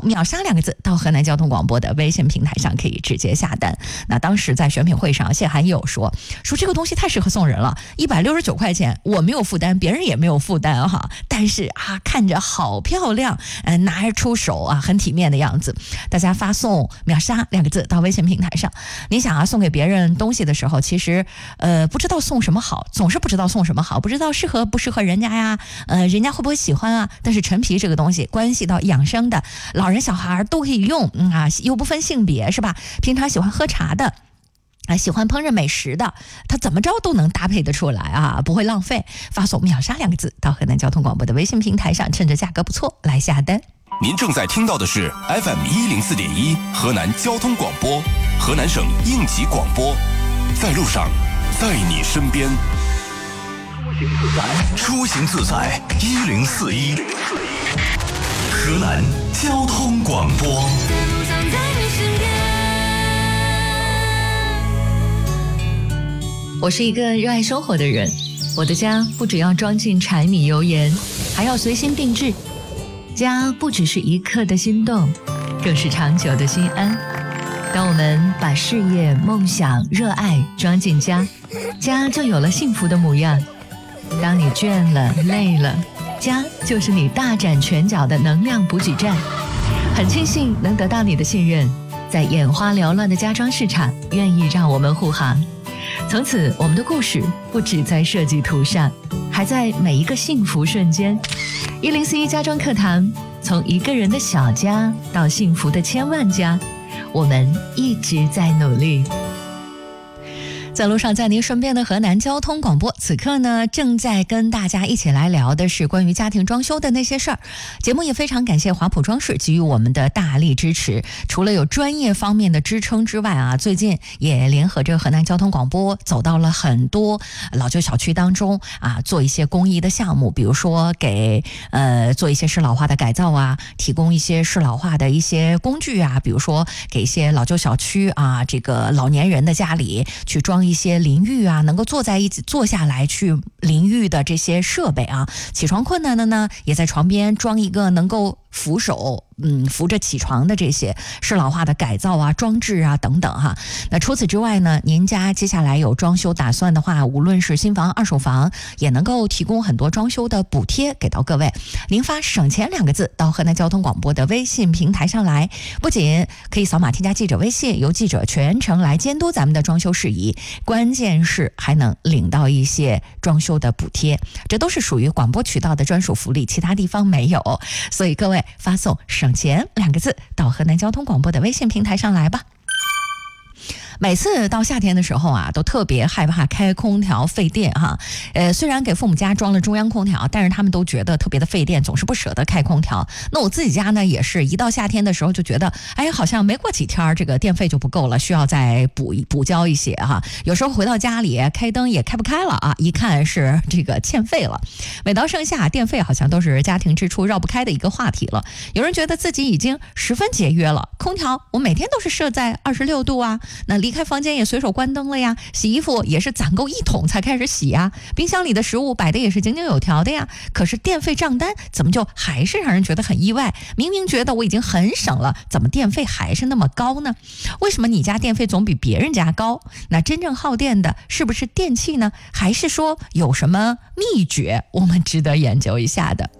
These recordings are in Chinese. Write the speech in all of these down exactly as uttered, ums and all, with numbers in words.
送秒杀两个字到河南交通广播的微信平台上，可以直接下单。那当时在选品会上，谢涵也有说说这个东西太适合送人了，一百六十九块钱，我没有负担，别人也没有负担哈，但是啊，看着好漂亮，呃，拿出手啊，很体面的样子。大家发送秒杀两个字到微信平台上。你想啊，送给别人东西的时候，其实呃不知道送什么好，总是不知道送什么好，不知道适合不适合人家呀，呃，人家会不会喜欢啊？但是陈皮这个东西关系到养生的，老人小孩都可以用，嗯啊，又不分性别，是吧？平常喜欢喝茶的。啊，喜欢烹饪美食的，他怎么着都能搭配得出来啊，不会浪费。发送秒杀两个字到河南交通广播的微信平台上，趁着价格不错来下单。 您正在听到的是 F M 一零四点一河南交通广播，河南省应急广播，在路上，在你身边。 出行自在一零四一，河南交通广播。 我是一个热爱生活的人，我的家不只要装进柴米油盐，还要随心定制。家不只是一刻的心动，更是长久的心安。当我们把事业、梦想、热爱装进家，家就有了幸福的模样。当你倦了、累了，家就是你大展拳脚的能量补给站。很庆幸能得到你的信任，在眼花缭乱的家装市场，愿意让我们护航。从此，我们的故事不只在设计图上，还在每一个幸福瞬间。一零四一家装课堂，从一个人的小家到幸福的千万家，我们一直在努力。在路上，在您身边的河南交通广播，此刻呢正在跟大家一起来聊的是关于家庭装修的那些事儿。节目也非常感谢华普装饰给予我们的大力支持，除了有专业方面的支撑之外啊，最近也联合着河南交通广播走到了很多老旧小区当中啊，做一些公益的项目，比如说给呃做一些适老化的改造啊，提供一些适老化的一些工具啊，比如说给一些老旧小区啊，这个老年人的家里去装一些淋浴啊，能够坐在一起坐下来去淋浴的这些设备啊，起床困难的呢，也在床边装一个能够扶手嗯，扶着起床的这些适老化的改造啊、装置啊等等哈。那除此之外呢，您家接下来有装修打算的话，无论是新房、二手房，也能够提供很多装修的补贴给到各位。您发省钱两个字到河南交通广播的微信平台上来，不仅可以扫码添加记者微信，由记者全程来监督咱们的装修事宜，关键是还能领到一些装修的补贴，这都是属于广播渠道的专属福利，其他地方没有。所以各位发送省钱两个字到河南交通广播的微信平台上来吧。每次到夏天的时候啊，都特别害怕开空调费电哈。呃，虽然给父母家装了中央空调，但是他们都觉得特别的费电，总是不舍得开空调。那我自己家呢，也是一到夏天的时候就觉得，哎，好像没过几天这个电费就不够了，需要再补补交一些哈。有时候回到家里开灯也开不开了啊，一看是这个欠费了。每到盛夏，电费好像都是家庭支出绕不开的一个话题了。有人觉得自己已经十分节约了，空调我每天都是设在二十六度啊，那离开房间也随手关灯了呀，洗衣服也是攒够一桶才开始洗呀，冰箱里的食物摆的也是井井有条的呀。可是电费账单怎么就还是让人觉得很意外？明明觉得我已经很省了，怎么电费还是那么高呢？为什么你家电费总比别人家高？那真正耗电的是不是电器呢？还是说有什么秘诀我们值得研究一下的？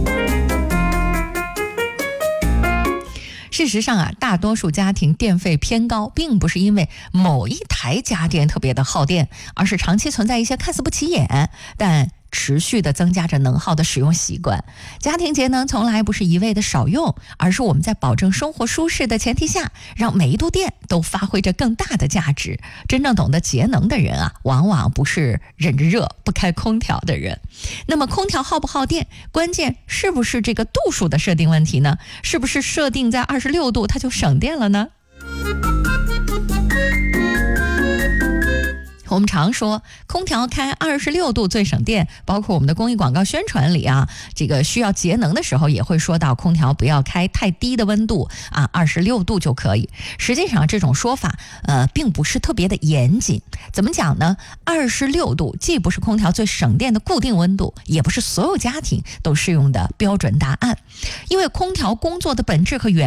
事实上啊，大多数家庭电费偏高，并不是因为某一台家电特别的耗电，而是长期存在一些看似不起眼，但持续的增加着能耗的使用习惯。家庭节能从来不是一味的少用，而是我们在保证生活舒适的前提下，让每一度电都发挥着更大的价值。真正懂得节能的人啊，往往不是忍着热不开空调的人。那么空调耗不耗电，关键是不是这个度数的设定问题呢？是不是设定在二十六度它就省电了呢？我们常说空调开二十六度最省电，包括我们的公益广告宣传里啊，这个需要节能的时候也会说到空调不要开太低的温度啊，二十六度就可以。实际上这种说法呃并不是特别的严谨。怎么讲呢？二十六度既不是空调最省电的固定温度，也不是所有家庭都适用的标准答案。因为空调工作的本质和原